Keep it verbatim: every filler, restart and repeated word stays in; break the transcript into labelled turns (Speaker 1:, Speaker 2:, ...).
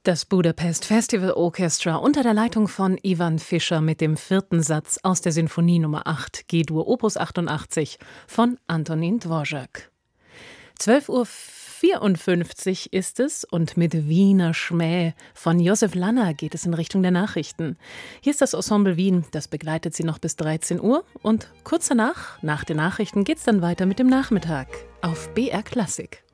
Speaker 1: Das Budapest Festival Orchestra unter der Leitung von Ivan Fischer mit dem vierten Satz aus der Sinfonie Nummer acht, G-Dur Opus achtundachtzig von Antonín Dvořák. zwölf Uhr vierundfünfzig ist es und mit Wiener Schmäh von Josef Lanner geht es in Richtung der Nachrichten. Hier ist das Ensemble Wien, das begleitet Sie noch bis dreizehn Uhr und kurz danach, nach den Nachrichten, geht's dann weiter mit dem Nachmittag auf B R Klassik.